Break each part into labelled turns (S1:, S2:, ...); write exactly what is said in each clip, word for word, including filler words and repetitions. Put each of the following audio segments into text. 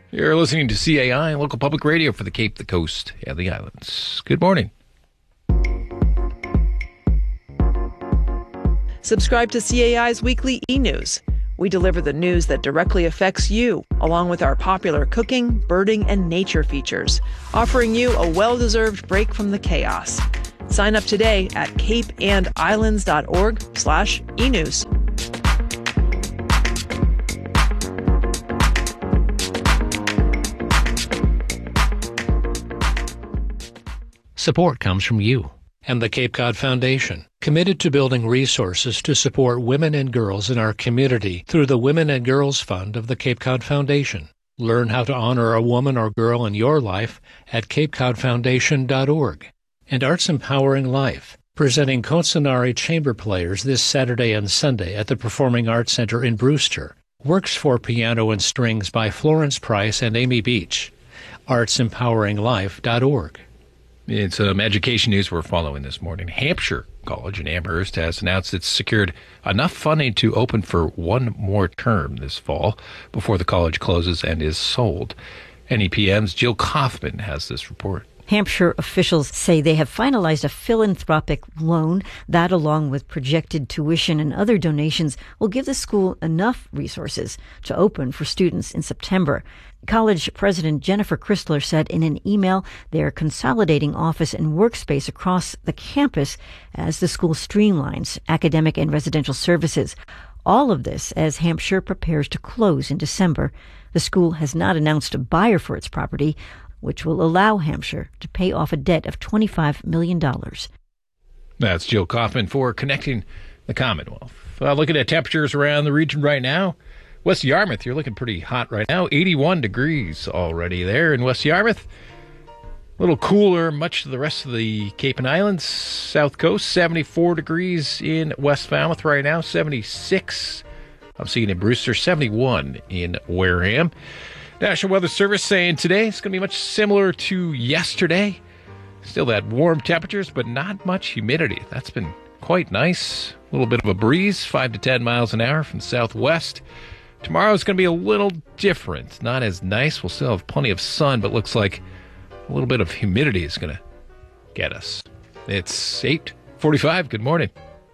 S1: You're listening to C A I, local public radio for the Cape, the Coast, and the Islands. Good morning.
S2: Subscribe to C A I's weekly e-news. We deliver the news that directly affects you, along with our popular cooking, birding, and nature features, offering you a well-deserved break from the chaos. Sign up today at capeandislands.org slash e-news.
S3: Support comes from you and the Cape Cod Foundation, committed to building resources to support women and girls in our community through the Women and Girls Fund of the Cape Cod Foundation. Learn how to honor a woman or girl in your life at cape cod foundation dot org. And Arts Empowering Life, presenting Concenari Chamber Players this Saturday and Sunday at the Performing Arts Center in Brewster. Works for piano and strings by Florence Price and Amy Beach. arts empowering life dot org.
S1: It's some education news we're following this morning. Hampshire College in Amherst has announced it's secured enough funding to open for one more term this fall before the college closes and is sold. N E P M's Jill Kaufman has this report.
S4: Hampshire officials say they have finalized a philanthropic loan that, along with projected tuition and other donations, will give the school enough resources to open for students in September. College President Jennifer Christler said in an email they're consolidating office and workspace across the campus as the school streamlines academic and residential services. All of this as Hampshire prepares to close in December. The school has not announced a buyer for its property, which will allow Hampshire to pay off a debt of twenty-five million dollars.
S1: That's Jill Kaufman for Connecting the Commonwealth. Uh, looking at temperatures around the region right now. West Yarmouth, you're looking pretty hot right now. eighty-one degrees already there in West Yarmouth. A little cooler, much of the rest of the Cape and Islands. South Coast, seventy-four degrees in West Falmouth right now. seventy-six, I'm seeing in Brewster. seventy-one in Wareham. National Weather Service saying today it's going to be much similar to yesterday. Still that warm temperatures, but not much humidity. That's been quite nice. A little bit of a breeze, five to ten miles an hour from southwest. Tomorrow's going to be a little different. Not as nice. We'll still have plenty of sun, but looks like a little bit of humidity is going to get us. It's eight forty-five. Good morning.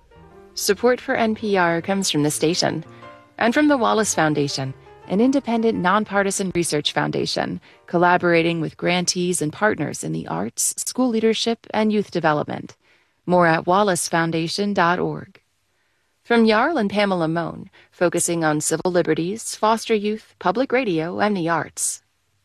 S5: Support for N P R comes from the station and from the Wallace Foundation, an independent, nonpartisan research foundation collaborating with grantees and partners in the arts, school leadership, and youth development. More at wallace foundation dot org. From Jarl and Pamela Mohn, focusing on civil liberties, foster youth, public radio, and the arts.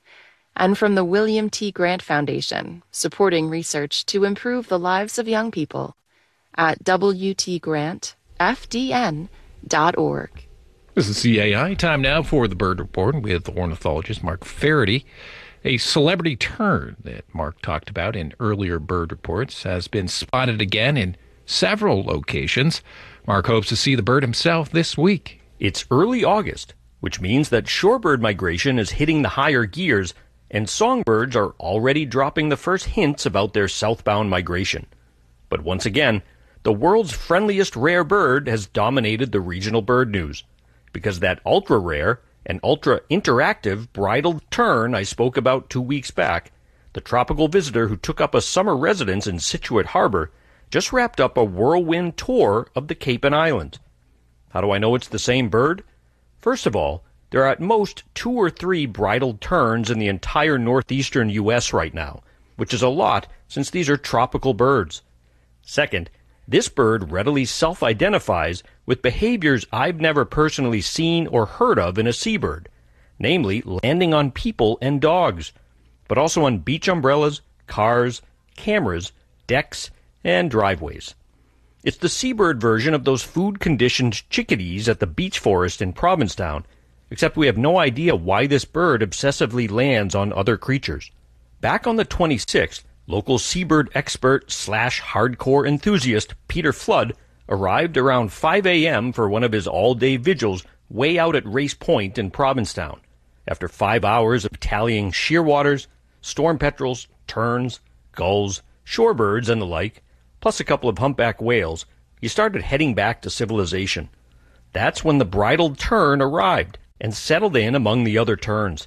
S5: And from the William T. Grant Foundation, supporting research to improve the lives of young people at w t grant f d n dot org.
S1: This is C A I. Time now for the Bird Report with ornithologist Mark Faraday. A celebrity tern that Mark talked about in earlier bird reports has been spotted again in several locations. Mark hopes to see the bird himself this week.
S6: It's early August, which means that shorebird migration is hitting the higher gears, and songbirds are already dropping the first hints about their southbound migration. But once again, the world's friendliest rare bird has dominated the regional bird news, because that ultra-rare and ultra-interactive bridled tern I spoke about two weeks back, the tropical visitor who took up a summer residence in Scituate Harbor, just wrapped up a whirlwind tour of the Cape and Islands. How do I know it's the same bird? First of all, there are at most two or three bridled terns in the entire northeastern U S right now, which is a lot since these are tropical birds. Second, this bird readily self-identifies with behaviors I've never personally seen or heard of in a seabird, namely landing on people and dogs, but also on beach umbrellas, cars, cameras, decks, and driveways. It's the seabird version of those food-conditioned chickadees at the beach forest in Provincetown, except we have no idea why this bird obsessively lands on other creatures. Back on the twenty-sixth, local seabird expert slash hardcore enthusiast Peter Flood arrived around five a.m. for one of his all-day vigils way out at Race Point in Provincetown. After five hours of tallying shearwaters, storm petrels, terns, gulls, shorebirds, and the like, plus a couple of humpback whales, he started heading back to civilization. That's when the bridled tern arrived and settled in among the other terns.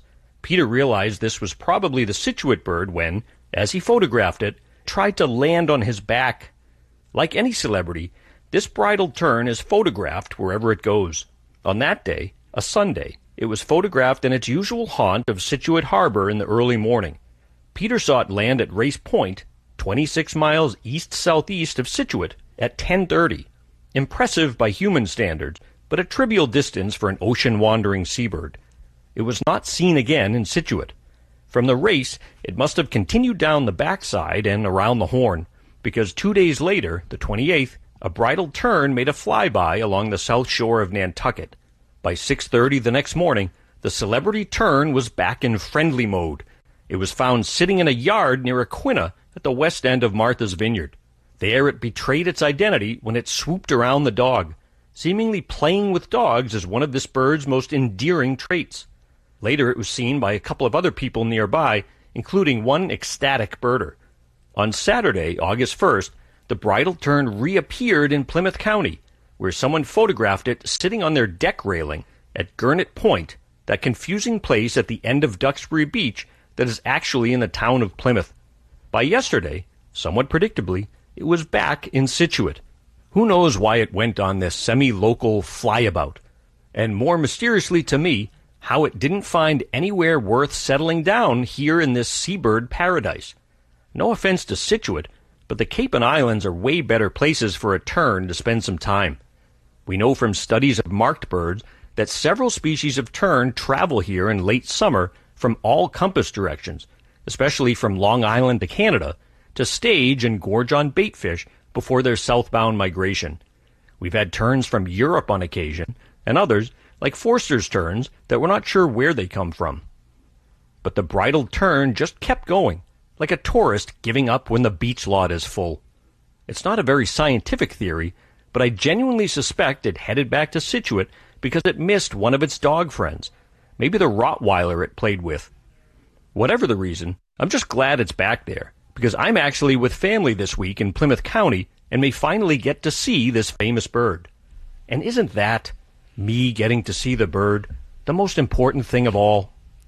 S6: Peter realized this was probably the Scituate bird when, as he photographed it, tried to land on his back. Like any celebrity, this bridal tern is photographed wherever it goes. On that day, a Sunday, it was photographed in its usual haunt of Scituate Harbor in the early morning. Peter saw it land at Race Point, twenty-six miles east-southeast of Scituate, at ten thirty. Impressive by human standards, but a trivial distance for an ocean-wandering seabird. It was not seen again in Scituate. From the race, it must have continued down the backside and around the Horn, because two days later, the twenty-eighth, a bridal tern made a flyby along the south shore of Nantucket. By six thirty the next morning, the celebrity tern was back in friendly mode. It was found sitting in a yard near Aquina at the west end of Martha's Vineyard. There it betrayed its identity when it swooped around the dog. Seemingly playing with dogs is one of this bird's most endearing traits. Later it was seen by a couple of other people nearby, including one ecstatic birder. On Saturday, August first, the bridal tern reappeared in Plymouth County, where someone photographed it sitting on their deck railing at Gurnet Point, that confusing place at the end of Duxbury Beach that is actually in the town of Plymouth. By yesterday, somewhat predictably, it was back in Scituate. Who knows why it went on this semi-local flyabout? And more mysteriously to me, how it didn't find anywhere worth settling down here in this seabird paradise. No offense to Scituate, but the Cape and Islands are way better places for a tern to spend some time. We know from studies of marked birds that several species of tern travel here in late summer from all compass directions, especially from Long Island to Canada, to stage and gorge on baitfish before their southbound migration. We've had terns from Europe on occasion, and others, like Forster's terns, that we're not sure where they come from. But the bridal tern just kept going, like a tourist giving up when the beach lot is full. It's not a very scientific theory, but I genuinely suspect it headed back to Scituate because it missed one of its dog friends, maybe the Rottweiler it played with. Whatever the reason, I'm just glad it's back there, because I'm actually with family this week in Plymouth County and may finally get to see this famous bird. And isn't that, me getting to see the bird, the most important thing of all?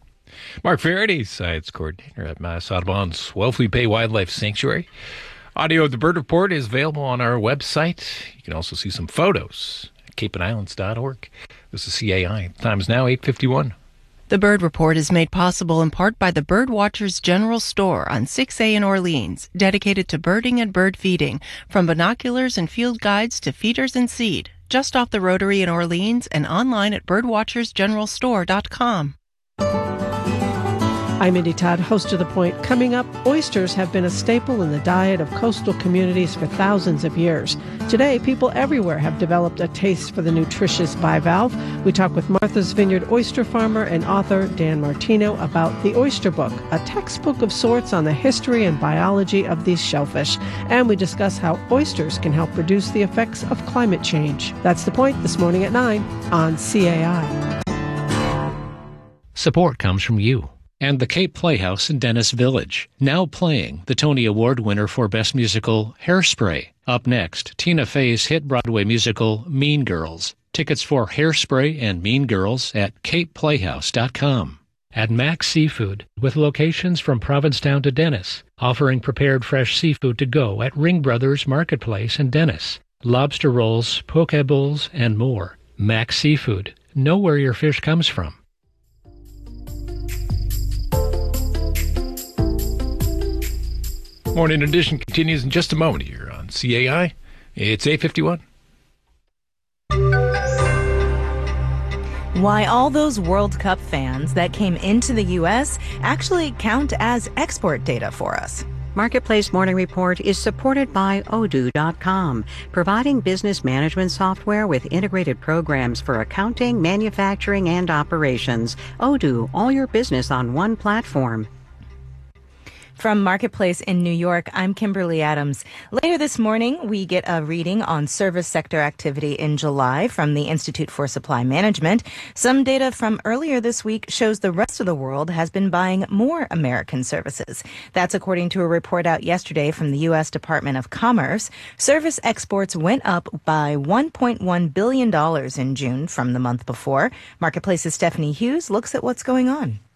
S1: Mark Faraday, Science Coordinator at Mass Audubon's Wellfleet Bay Wildlife Sanctuary. Audio of the Bird Report is available on our website. You can also see some photos at cape and islands dot org. This is C A I. The time is now eight fifty-one.
S7: The Bird Report is made possible in part by the Birdwatchers General Store on six A in Orleans, dedicated to birding and bird feeding, from binoculars and field guides to feeders and seed, just off the Rotary in Orleans and online at birdwatchers general store dot com.
S8: I'm Mindy Todd, host of The Point. Coming up, oysters have been a staple in the diet of coastal communities for thousands of years. Today, people everywhere have developed a taste for the nutritious bivalve. We talk with Martha's Vineyard oyster farmer and author Dan Martino about the Oyster Book, a textbook of sorts on the history and biology of these shellfish. And we discuss how oysters can help reduce the effects of climate change. That's The Point this morning at nine on C A I.
S3: Support comes from you and the Cape Playhouse in Dennis Village, now playing the Tony Award winner for Best Musical, Hairspray. Up next, Tina Fey's hit Broadway musical, Mean Girls. Tickets for Hairspray and Mean Girls at cape playhouse dot com. At Max Seafood, with locations from Provincetown to Dennis, offering prepared fresh seafood to go at Ring Brothers Marketplace in Dennis. Lobster rolls, poke bowls, and more. Max Seafood. Know where your fish comes from.
S1: Morning Edition continues in just a moment here on C A I. It's eight fifty-one.
S9: Why all those World Cup fans that came into the U S actually count as export data for us.
S10: Marketplace Morning Report is supported by Odoo dot com, providing business management software with integrated programs for accounting, manufacturing, and operations. Odoo, all your business on one platform.
S9: From Marketplace in New York, I'm Kimberly Adams. Later this morning, we get a reading on service sector activity in July from the Institute for Supply Management. Some data from earlier this week shows the rest of the world has been buying more American services. That's according to a report out yesterday from the U S Department of Commerce. Service exports went up by one point one billion dollars in June from the month before. Marketplace's Stephanie Hughes looks at what's going on.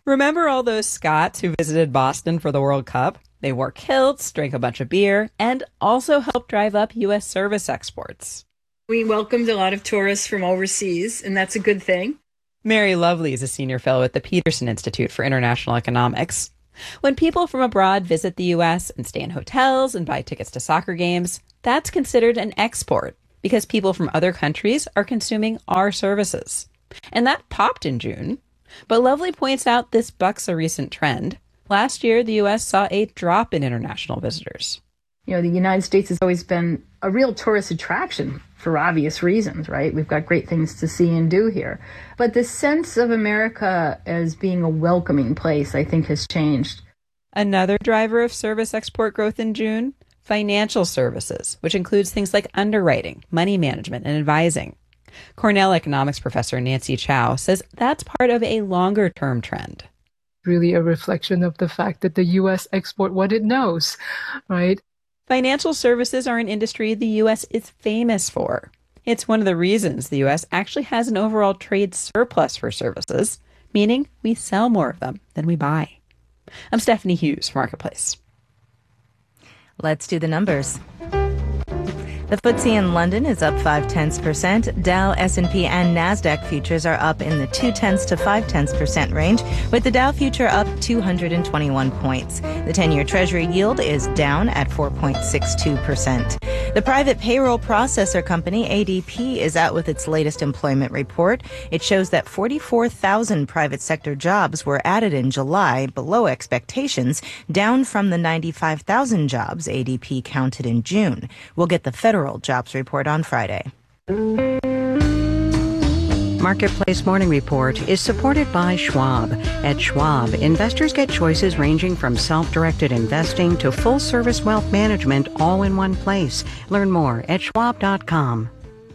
S11: Remember all those Scots who visited Boston for the World Cup? They wore kilts, drank a bunch of beer, and also helped drive up U S service exports.
S12: We welcomed a lot of tourists from overseas, and that's a good thing.
S11: Mary Lovely is a senior fellow at the Peterson Institute for International Economics. When people from abroad visit the U S and stay in hotels and buy tickets to soccer games, that's considered an export because people from other countries are consuming our services. And that popped in June. But Lovely points out this bucks a recent trend. Last year, the U S saw a drop in international visitors.
S12: You know, the United States has always been a real tourist attraction for obvious reasons, right? We've got great things to see and do here. But the sense of America as being a welcoming place, I think, has changed.
S11: Another driver of service export growth in June, financial services, which includes things like underwriting, money management, and advising. Cornell economics professor Nancy Chow says that's part of a longer-term trend.
S13: Really a reflection of the fact that the U S export what it knows, right?
S11: Financial services are an industry the U S is famous for. It's one of the reasons the U S actually has an overall trade surplus for services, meaning we sell more of them than we buy. I'm Stephanie Hughes for Marketplace.
S9: Let's do the numbers. The F T S E in London is up five tenths percent. Dow, S and P, and NASDAQ futures are up in the two tenths to five tenths percent range, with the Dow future up two hundred twenty-one points. The ten-year Treasury yield is down at four point six two percent. The private payroll processor company, A D P, is out with its latest employment report. It shows that forty-four thousand private sector jobs were added in July, below expectations, down from the ninety-five thousand jobs A D P counted in June. We'll get the federal jobs report on Friday.
S10: Marketplace Morning Report is supported by Schwab. At Schwab, investors get choices ranging from self-directed investing to full-service wealth management all in one place. Learn more at schwab dot com.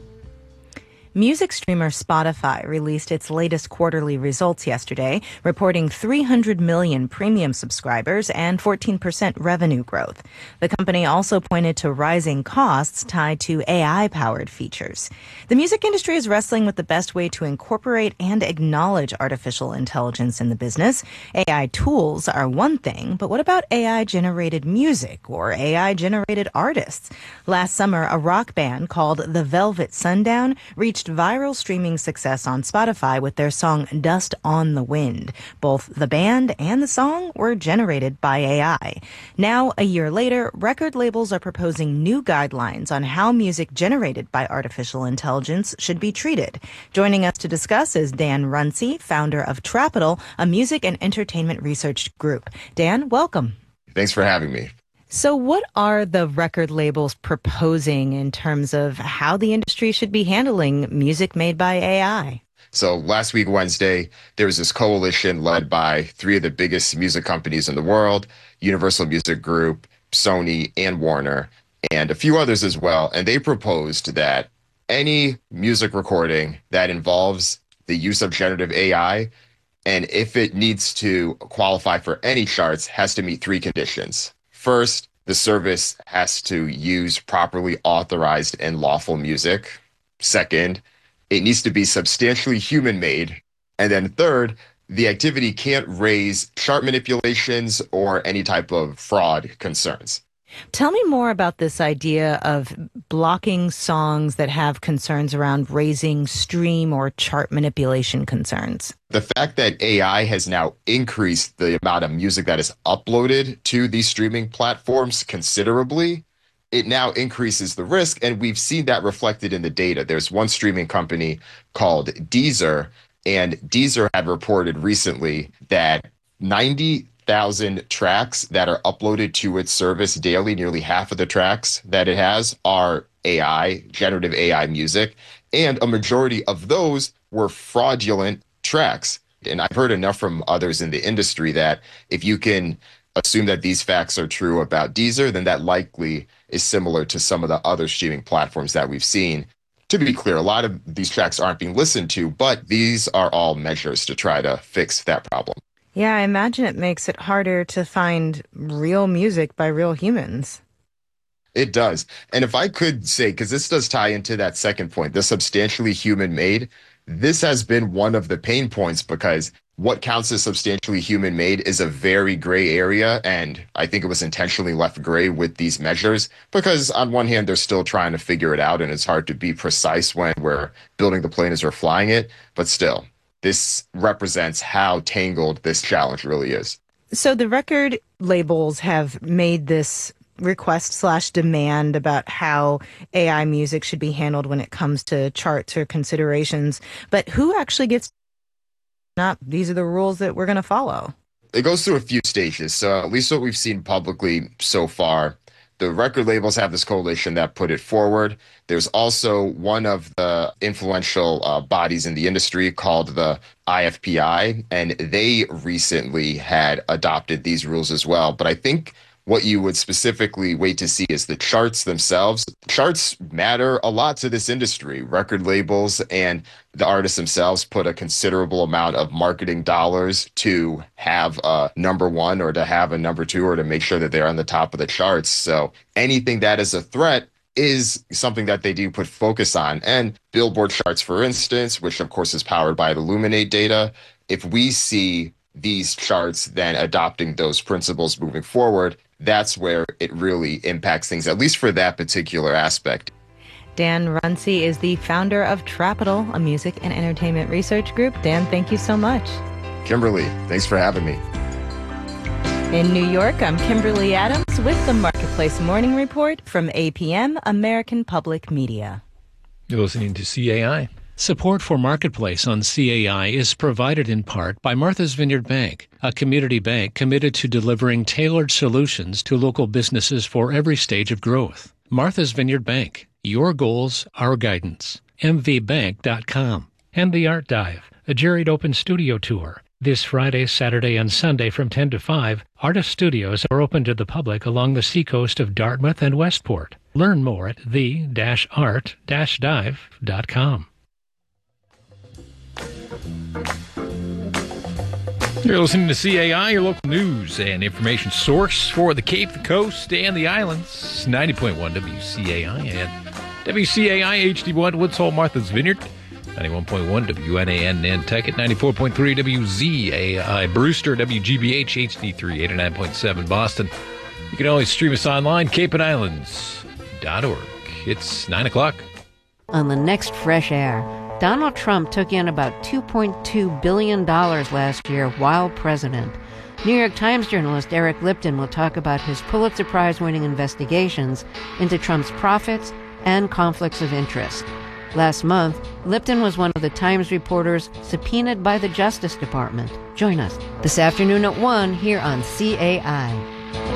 S9: Music streamer Spotify released its latest quarterly results yesterday, reporting three hundred million premium subscribers and fourteen percent revenue growth. The company also pointed to rising costs tied to A I-powered features. The music industry is wrestling with the best way to incorporate and acknowledge artificial intelligence in the business. A I tools are one thing, but what about A I-generated music or A I-generated artists? Last summer, a rock band called The Velvet Sundown reached viral streaming success on Spotify with their song Dust on the Wind. Both the band and the song were generated by A I. Now, a year later, record labels are proposing new guidelines on how music generated by artificial intelligence should be treated. Joining us to discuss is Dan Runcie, founder of Trapital, a music and entertainment research group. Dan, welcome.
S14: Thanks for having me.
S9: So what are the record labels proposing in terms of how the industry should be handling music made by A I?
S14: So last week, Wednesday, there was this coalition led by three of the biggest music companies in the world, Universal Music Group, Sony, and Warner, and a few others as well. And they proposed that any music recording that involves the use of generative A I, and if it needs to qualify for any charts, has to meet three conditions. First, the service has to use properly authorized and lawful music. Second, it needs to be substantially human-made. And then third, the activity can't raise chart manipulations or any type of fraud concerns.
S9: Tell me more about this idea of blocking songs that have concerns around raising stream or chart manipulation concerns.
S14: The fact that A I has now increased the amount of music that is uploaded to these streaming platforms considerably, it now increases the risk, and we've seen that reflected in the data. There's one streaming company called Deezer, and Deezer had reported recently that ninety thousand tracks that are uploaded to its service daily, nearly half of the tracks that it has are A I, generative A I music, and a majority of those were fraudulent tracks. And I've heard enough from others in the industry that if you can assume that these facts are true about Deezer, then that likely is similar to some of the other streaming platforms that we've seen. To be clear, a lot of these tracks aren't being listened to, but these are all measures to try to fix that problem.
S9: Yeah, I imagine it makes it harder to find real music by real humans.
S14: It does. And if I could say, because this does tie into that second point, the substantially human-made, this has been one of the pain points because what counts as substantially human-made is a very gray area, and I think it was intentionally left gray with these measures because on one hand, they're still trying to figure it out, and it's hard to be precise when we're building the plane as we're flying it, but still, this represents how tangled this challenge really is.
S9: So the record labels have made this request slash demand about how A I music should be handled when it comes to charts or considerations, but who actually gets not these are the rules that we're going to follow?
S14: It goes through a few stages. So at least what we've seen publicly so far, the record labels have this coalition that put it forward. There's also one of the influential uh, bodies in the industry called the I F P I, and they recently had adopted these rules as well. But I think what you would specifically wait to see is the charts themselves. Charts matter a lot to this industry. Record labels and the artists themselves put a considerable amount of marketing dollars to have a number one or to have a number two or to make sure that they're on the top of the charts. So anything that is a threat is something that they do put focus on. And Billboard charts, for instance, which of course is powered by the Luminate data, if we see these charts then adopting those principles moving forward, that's where it really impacts things, at least for that particular aspect.
S9: Dan Runcie is the founder of Trapital, a music and entertainment research group. Dan, thank you so much.
S14: Kimberly, thanks for having me.
S9: In New York, I'm Kimberly Adams with the Marketplace Morning Report from A P M, American Public Media.
S1: You're listening to C A I.
S3: Support for Marketplace on C A I is provided in part by Martha's Vineyard Bank, a community bank committed to delivering tailored solutions to local businesses for every stage of growth. Martha's Vineyard Bank, your goals, our guidance. m v bank dot com. And The Art Dive, a Juried Open Studio Tour. This Friday, Saturday, and Sunday from ten to five, artist studios are open to the public along the seacoast of Dartmouth and Westport. Learn more at the art dive dot com.
S1: You're listening to C A I, your local news and information source for the Cape, the Coast, and the Islands. ninety point one W C A I and W C A I H D one Woods Hole, Martha's Vineyard. ninety-one point one W N A N Nantucket. ninety-four point three W Z A I Brewster. W G B H H D three. eighty-nine point seven Boston. You can always stream us online, cape and islands dot org. It's nine o'clock.
S15: On the next Fresh Air, Donald Trump took in about two point two billion dollars last year while president. New York Times journalist Eric Lipton will talk about his Pulitzer Prize-winning investigations into Trump's profits and conflicts of interest. Last month, Lipton was one of the Times reporters subpoenaed by the Justice Department. Join us this afternoon at one here on C A I.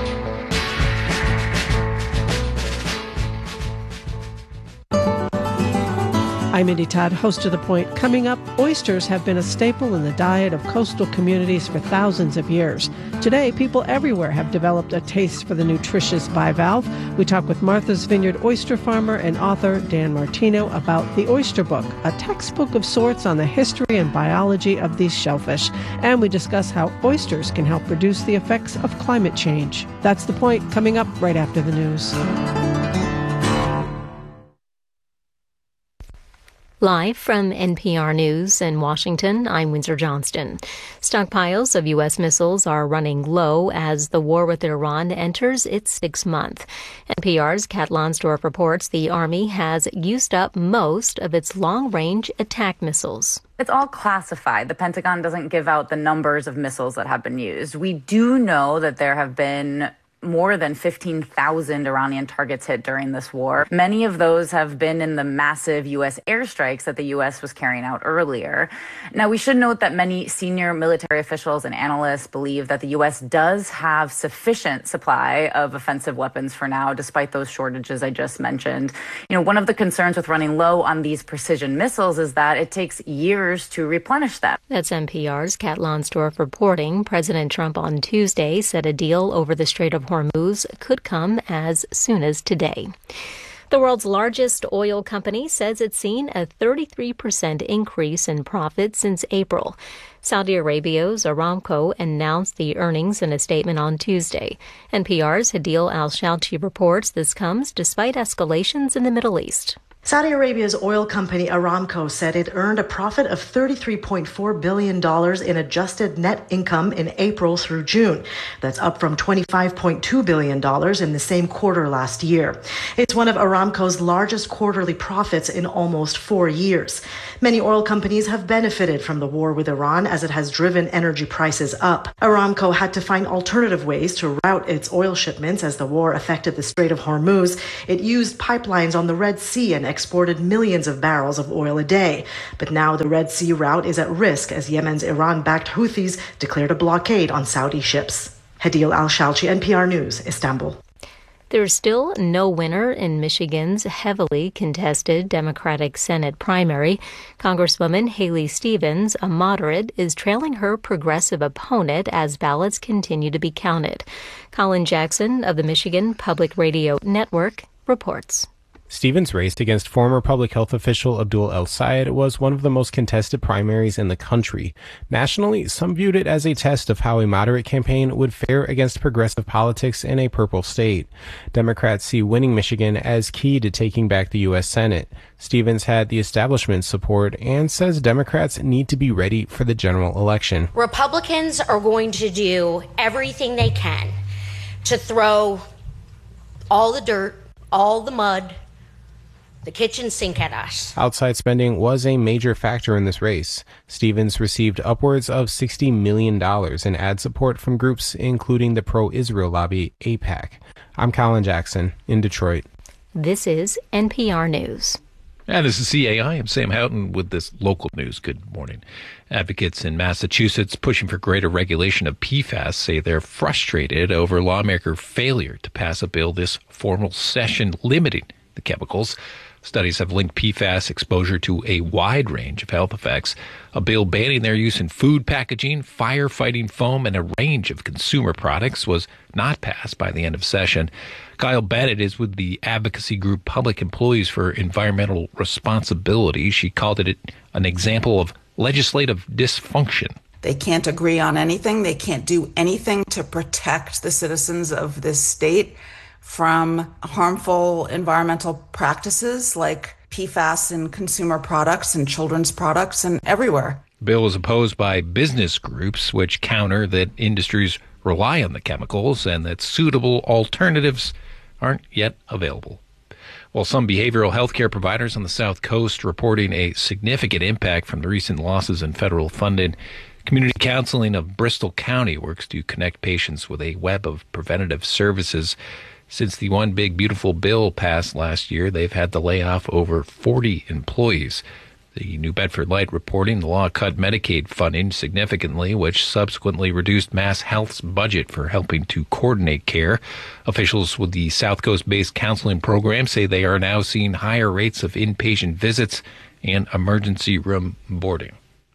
S8: I'm Indy Todd, host of The Point. Coming up, oysters have been a staple in the diet of coastal communities for thousands of years. Today, people everywhere have developed a taste for the nutritious bivalve. We talk with Martha's Vineyard oyster farmer and author Dan Martino about the Oyster Book, a textbook of sorts on the history and biology of these shellfish. And we discuss how oysters can help reduce the effects of climate change. That's The Point, coming up right after the news.
S16: Live from N P R News in Washington, I'm Windsor Johnston. Stockpiles of U S missiles are running low as the war with Iran enters its sixth month. N P R's Kat Lonsdorf reports the Army has used up most of its long-range attack missiles.
S17: It's all classified. The Pentagon doesn't give out the numbers of missiles that have been used. We do know that there have been more than fifteen thousand Iranian targets hit during this war. Many of those have been in the massive U S airstrikes that the U S was carrying out earlier. Now, we should note that many senior military officials and analysts believe that the U S does have sufficient supply of offensive weapons for now, despite those shortages I just mentioned. You know, one of the concerns with running low on these precision missiles is that it takes years to replenish them.
S16: That's N P R's Kat Lonsdorf reporting. President Trump on Tuesday said a deal over the Strait of Hormuz could come as soon as today. The world's largest oil company says it's seen a thirty-three percent increase in profits since April. Saudi Arabia's Aramco announced the earnings in a statement on Tuesday. N P R's Hadil Al-Shalti reports this comes despite escalations in the Middle East.
S18: Saudi Arabia's oil company Aramco said it earned a profit of thirty-three point four billion dollars in adjusted net income in April through June. That's up from twenty-five point two billion dollars in the same quarter last year. It's one of Aramco's largest quarterly profits in almost four years. Many oil companies have benefited from the war with Iran as it has driven energy prices up. Aramco had to find alternative ways to route its oil shipments as the war affected the Strait of Hormuz. It used pipelines on the Red Sea and exported millions of barrels of oil a day. But now the Red Sea route is at risk as Yemen's Iran-backed Houthis declared a blockade on Saudi ships. Hadil Al-Shalchi, N P R News, Istanbul.
S16: There's still no winner in Michigan's heavily contested Democratic Senate primary. Congresswoman Haley Stevens, a moderate, is trailing her progressive opponent as ballots continue to be counted. Colin Jackson of the Michigan Public Radio Network reports.
S19: Stevens' race against former public health official Abdul El-Sayed was one of the most contested primaries in the country. Nationally, some viewed it as a test of how a moderate campaign would fare against progressive politics in a purple state. Democrats see winning Michigan as key to taking back the U S Senate. Stevens had the establishment's support and says Democrats need to be ready for the general election.
S20: Republicans are going to do everything they can to throw all the dirt, all the mud, the kitchen sink at us.
S19: Outside spending was a major factor in this race. Stevens received upwards of sixty million dollars in ad support from groups including the pro-Israel lobby AIPAC. I'm Colin Jackson in Detroit.
S16: This is N P R News.
S1: And this is C A I. I'm Sam Houghton with this local news. Good morning. Advocates in Massachusetts pushing for greater regulation of P FAS say they're frustrated over lawmaker failure to pass a bill this formal session limiting the chemicals. Studies have linked P FAS exposure to a wide range of health effects. A bill banning their use in food packaging, firefighting foam, and a range of consumer products was not passed by the end of session. Kyle Bennett is with the advocacy group Public Employees for Environmental Responsibility. She called it an example of legislative dysfunction.
S21: They can't agree on anything. They can't do anything to protect the citizens of this state from harmful environmental practices like P FAS in consumer products and children's products and everywhere.
S1: The bill is opposed by business groups, which counter that industries rely on the chemicals and that suitable alternatives aren't yet available. While some behavioral health care providers on the South Coast reporting a significant impact from the recent losses in federal funding, Community Counseling of Bristol County works to connect patients with a web of preventative services. Since the One Big Beautiful Bill passed last year, they've had to lay off over forty employees. The New Bedford Light reporting the law cut Medicaid funding significantly, which subsequently reduced Mass Health's budget for helping to coordinate care. Officials with the South Coast-based counseling program say they are now seeing higher rates of inpatient visits and emergency room boarding.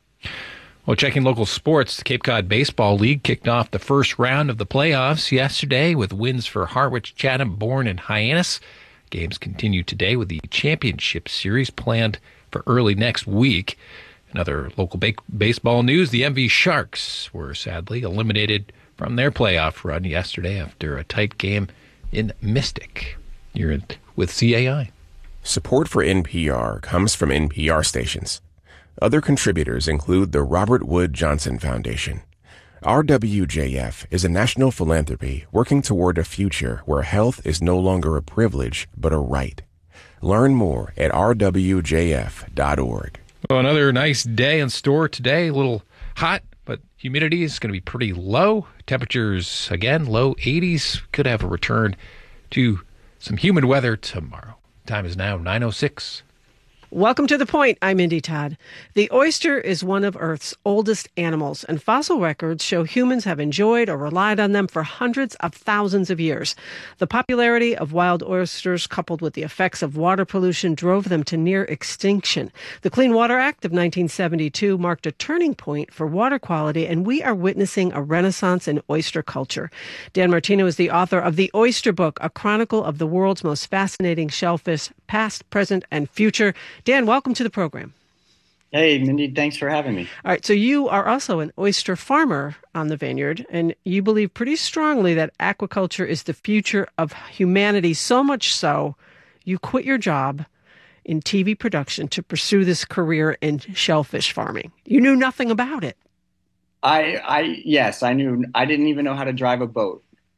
S1: Well, checking local sports, the Cape Cod Baseball League kicked off the first round of the playoffs yesterday with wins for Harwich, Chatham, Bourne, and Hyannis. Games continue today with the championship series planned for early next week. In other local ba- baseball news, the M V Sharks were sadly eliminated from their playoff run yesterday after a tight game in Mystic. You're in with C A I.
S22: Support for N P R comes from N P R stations. Other contributors include the Robert Wood Johnson Foundation. R W J F is a national philanthropy working toward a future where health is no longer a privilege, but a right. Learn more at r w j f dot org.
S1: Well, another nice day in store today. A little hot, but humidity is going to be pretty low. Temperatures, again, low eighties. Could have a return to some humid weather tomorrow. Time is now nine oh six.
S8: Welcome to The Point. I'm Mindy Todd. The oyster is one of Earth's oldest animals, and fossil records show humans have enjoyed or relied on them for hundreds of thousands of years. The popularity of wild oysters, coupled with the effects of water pollution, drove them to near extinction. The Clean Water Act of nineteen seventy-two marked a turning point for water quality, and we are witnessing a renaissance in oyster culture. Dan Martino is the author of The Oyster Book, a chronicle of the world's most fascinating shellfish, past, present, and future. Dan, welcome to the program.
S23: Hey, Mindy, thanks for having me.
S8: All right, so you are also an oyster farmer on the vineyard, and you believe pretty strongly that aquaculture is the future of humanity, so much so you quit your job in T V production to pursue this career in shellfish farming? You knew nothing about it.
S23: I, I, yes, I knew. I didn't even know how to drive a boat.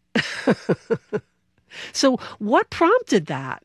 S8: So what prompted that?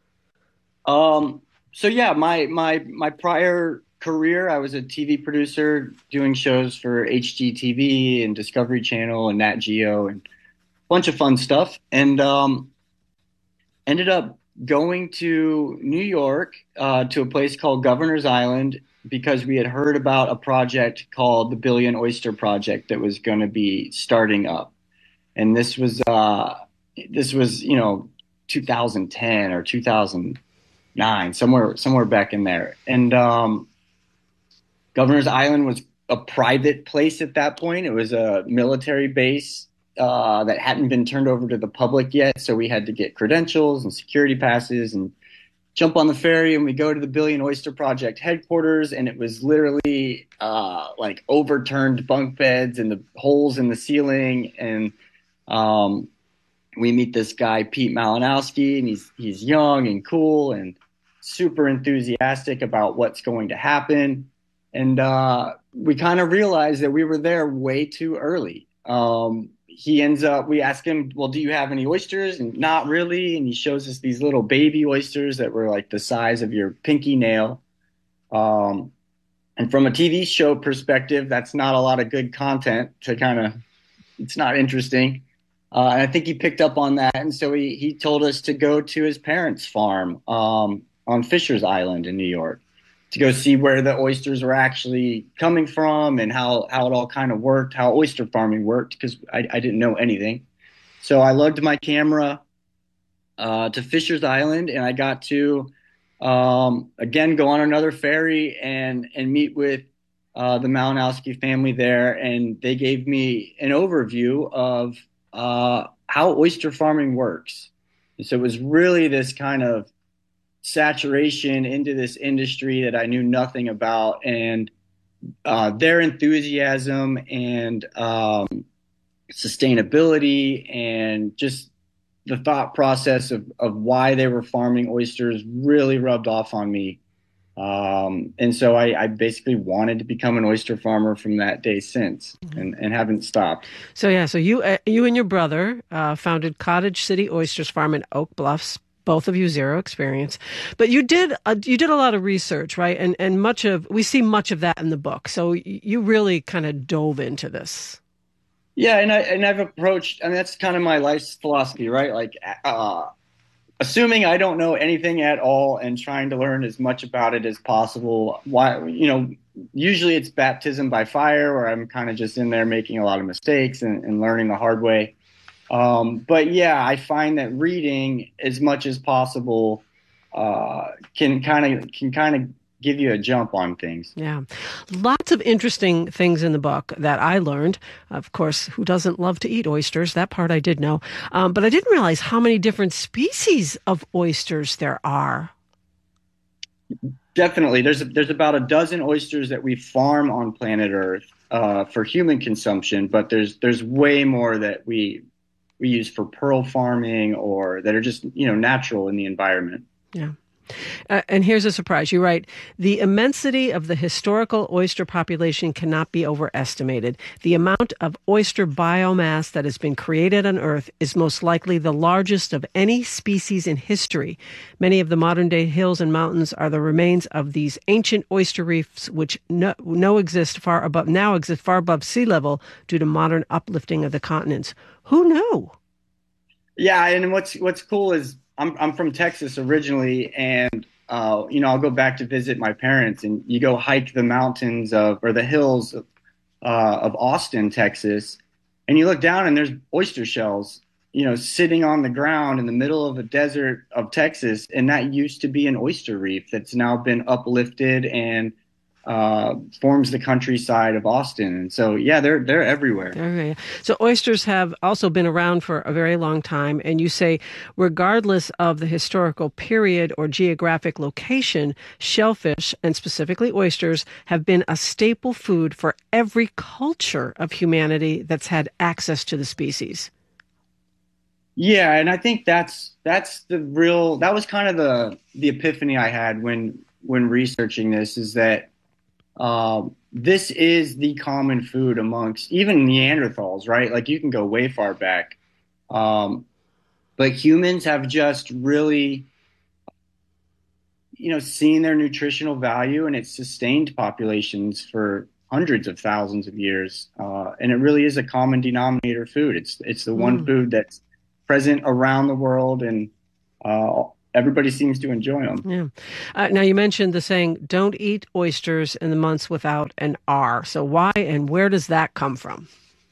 S23: Um, so yeah, my, my, my prior career, I was a T V producer doing shows for H G T V and Discovery Channel and Nat Geo and a bunch of fun stuff. And, um, ended up going to New York, uh, to a place called Governor's Island because we had heard about a project called the Billion Oyster Project that was going to be starting up. And this was, uh, this was, you know, two thousand ten or two thousand nine, somewhere, somewhere back in there. And, um, Governor's Island was a private place at that point. It was a military base, uh, that hadn't been turned over to the public yet. So we had to get credentials and security passes and jump on the ferry, and we go to the Billion Oyster Project headquarters, and it was literally uh, like overturned bunk beds and the holes in the ceiling. And um, we meet this guy, Pete Malinowski, and he's he's young and cool and super enthusiastic about what's going to happen. And uh, we kind of realized that we were there way too early. Um, he ends up, we ask him, well, do you have any oysters? And not really. And he shows us these little baby oysters that were like the size of your pinky nail. Um, and from a T V show perspective, that's not a lot of good content to kind of, it's not interesting. Uh, and I think he picked up on that. And so he, he told us to go to his parents' farm um, on Fisher's Island in New York to go see where the oysters were actually coming from and how, how it all kind of worked, how oyster farming worked, because I, I didn't know anything. So I lugged my camera uh, to Fisher's Island, and I got to, um, again, go on another ferry and, and meet with uh, the Malinowski family there. And they gave me an overview of uh, how oyster farming works. And so it was really this kind of saturation into this industry that I knew nothing about, and uh, their enthusiasm and um, sustainability and just the thought process of, of why they were farming oysters really rubbed off on me. Um, and so I, I basically wanted to become an oyster farmer from that day since, and, and haven't stopped.
S8: So yeah, so you uh, you and your brother uh, founded Cottage City Oysters Farm in Oak Bluffs. Both of you zero experience, but you did uh, you did a lot of research, right? And and much of we see much of that in the book. So you really kind of dove into this.
S23: Yeah, and I and I've approached, I mean, that's kind of my life's philosophy, right? Like, uh, assuming I don't know anything at all and trying to learn as much about it as possible. Why, you know, usually it's baptism by fire, where I'm kind of just in there making a lot of mistakes and, and learning the hard way. Um, but yeah, I find that reading as much as possible uh, can kind of can kind of give you a jump on things.
S8: Yeah, lots of interesting things in the book that I learned. Of course, who doesn't love to eat oysters? That part I did know, um, but I didn't realize how many different species of oysters there are.
S23: Definitely, there's there's about a dozen oysters that we farm on planet Earth uh, for human consumption, but there's there's way more that we. we use for pearl farming or that are just, you know, natural in the environment.
S8: Yeah. Uh, and here's a surprise. You write, the immensity of the historical oyster population cannot be overestimated. The amount of oyster biomass that has been created on Earth is most likely the largest of any species in history. Many of the modern-day hills and mountains are the remains of these ancient oyster reefs, which no, no exist far above now exist far above sea level due to modern uplifting of the continents. Who knew?
S23: Yeah, and what's what's cool is I'm I'm from Texas originally, and uh, you know, I'll go back to visit my parents, and you go hike the mountains of or the hills of, uh, of Austin, Texas, and you look down and there's oyster shells, you know, sitting on the ground in the middle of a desert of Texas, and that used to be an oyster reef that's now been uplifted and uh, forms the countryside of Austin. And so, yeah, they're they're everywhere.
S8: Okay. So oysters have also been around for a very long time. And you say, regardless of the historical period or geographic location, shellfish, and specifically oysters, have been a staple food for every culture of humanity that's had access to the species.
S23: Yeah, and I think that's that's the real that was kind of the the epiphany I had when when researching this, is that um, this is the common food amongst even Neanderthals, right? Like you can go way far back, um, but humans have just really, you know, seen their nutritional value, and it's sustained populations for hundreds of thousands of years, uh, and it really is a common denominator food. It's it's the one
S8: Mm.
S23: food that's present around the world, and uh, everybody seems to enjoy them.
S8: Yeah. Uh, now, you mentioned the saying, don't eat oysters in the months without an R. So why and where does that come from?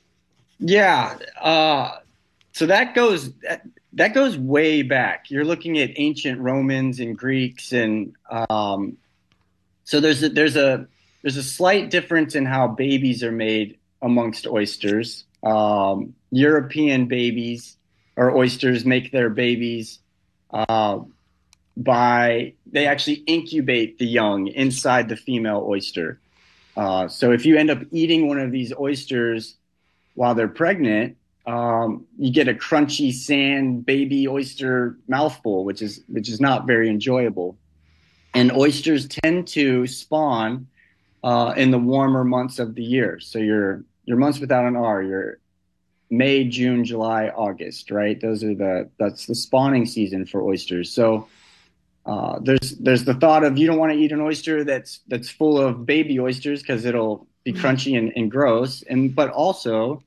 S23: Yeah, uh, so that goes that, that goes way back. You're looking at ancient Romans and Greeks, and um, so there's a, there's a there's a slight difference in how babies are made amongst oysters. Um, European babies or oysters make their babies uh, by they actually incubate the young inside the female oyster. Uh, so if you end up eating one of these oysters while they're pregnant, um, you get a crunchy sand baby oyster mouthful, which is which is not very enjoyable. And oysters tend to spawn uh, in the warmer months of the year. So your your months without an R, your May, June, July, August, right? Those are the that's the spawning season for oysters. So uh, there's there's the thought of you don't want to eat an oyster that's that's full of baby oysters because it'll be crunchy and, and gross. And but also,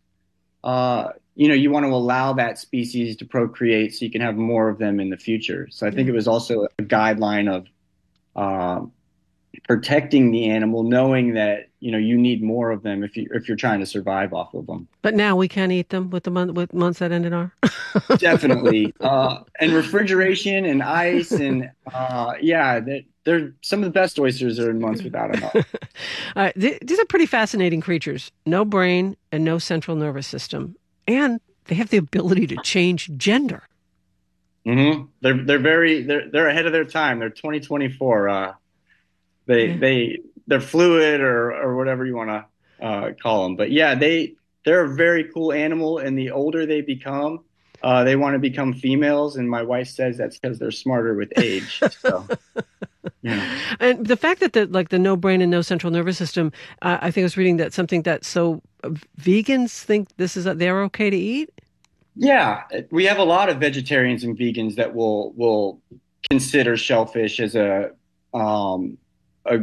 S23: uh, you know, you want to allow that species to procreate so you can have more of them in the future. So I think it was also a guideline of uh, protecting the animal, knowing that you know you need more of them if you if you're trying to survive off of them.
S8: But now we can't eat them with the month with months that end in R.
S23: Definitely, uh, and refrigeration and ice and uh, yeah, they're, they're some of the best oysters are in months without an R.
S8: Uh, th- these are pretty fascinating creatures. No brain and no central nervous system, and they have the ability to change gender.
S23: Mm-hmm. They're they're very they're they're ahead of their time. They're twenty twenty-four. Uh, they
S8: Yeah.
S23: they they're fluid or or whatever you want to uh, call them. But yeah, they they're a very cool animal. And the older they become, uh, they want to become females. And my wife says that's because they're smarter with age. So yeah.
S8: And the fact that the like the no brain and no central nervous system, uh, I think I was reading that something that so uh, vegans think this is they're okay to eat.
S23: Yeah, we have a lot of vegetarians and vegans that will will consider shellfish as a um a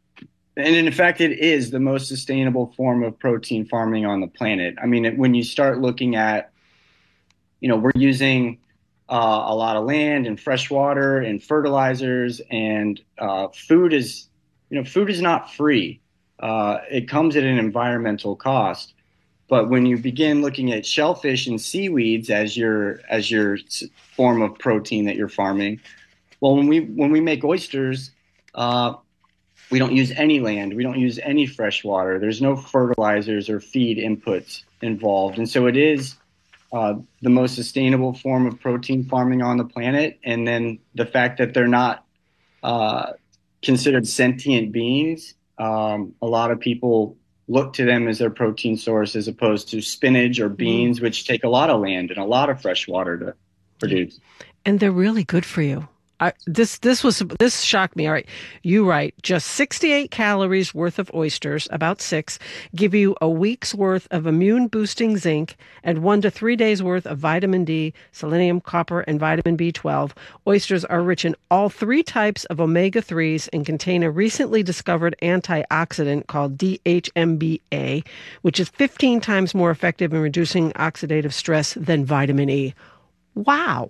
S23: and in fact it is the most sustainable form of protein farming on the planet. I mean, when you start looking at, you know, we're using uh, a lot of land and fresh water and fertilizers, and uh, food is, you know, food is not free. Uh, it comes at an environmental cost. But when you begin looking at shellfish and seaweeds as your as your s- form of protein that you're farming, well, when we when we make oysters, uh, we don't use any land, we don't use any fresh water. There's no fertilizers or feed inputs involved, and so it is uh, the most sustainable form of protein farming on the planet. And then the fact that they're not uh, considered sentient beings, um, a lot of people look to them as their protein source as opposed to spinach or beans, which take a lot of land and a lot of fresh water to produce.
S8: And they're really good for you. I, this this was this shocked me. All right, you write just sixty-eight calories worth of oysters, about six, give you a week's worth of immune boosting zinc and one to three days worth of vitamin D, selenium, copper, and vitamin B twelve. Oysters are rich in all three types of omega threes and contain a recently discovered antioxidant called D H M B A, which is fifteen times more effective in reducing oxidative stress than vitamin E. Wow.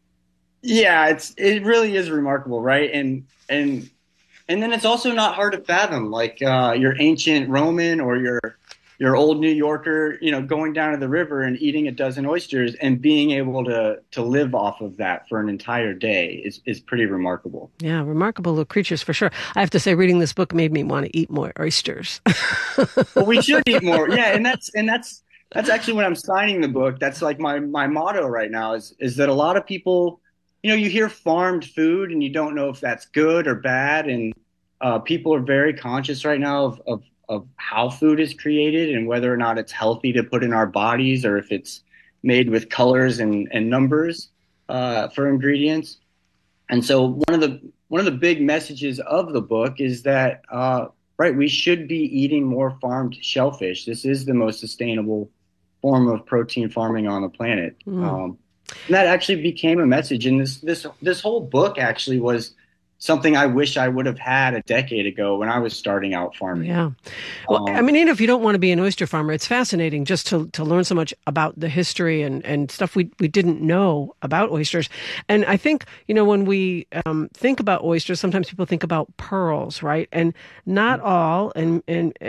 S23: Yeah, it's it really is remarkable, right? And and and then it's also not hard to fathom, like uh, your ancient Roman or your your old New Yorker, you know, going down to the river and eating a dozen oysters and being able to to live off of that for an entire day is is pretty remarkable.
S8: Yeah, remarkable little creatures for sure. I have to say, reading this book made me want to eat more oysters.
S23: Well, we should eat more. Yeah, and that's and that's that's actually when I'm signing the book. That's like my my motto right now is is that a lot of people, you know, you hear farmed food and you don't know if that's good or bad. And uh, people are very conscious right now of, of, of how food is created and whether or not it's healthy to put in our bodies or if it's made with colors and, and numbers uh, for ingredients. And so one of the one of the big messages of the book is that, uh, right, we should be eating more farmed shellfish. This is the most sustainable form of protein farming on the planet. Mm. Um, and that actually became a message. And this this this whole book actually was something I wish I would have had a decade ago when I was starting out farming.
S8: Yeah. Well, um, I mean, even if you don't want to be an oyster farmer, it's fascinating just to, to learn so much about the history and, and stuff we, we didn't know about oysters. And I think, you know, when we um, think about oysters, sometimes people think about pearls, right? And not all, and, and